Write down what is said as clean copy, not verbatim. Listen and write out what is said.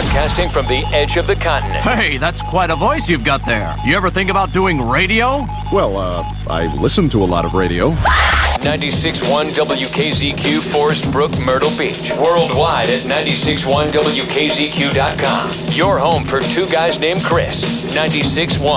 broadcasting from the edge of the continent. Hey, that's quite a voice you've got there. You ever think about doing radio? Well, I listen to a lot of radio. 96.1 WKZQ, Forest Brook, Myrtle Beach. Worldwide at 96.1WKZQ.com. Your home for two guys named Chris. 96.1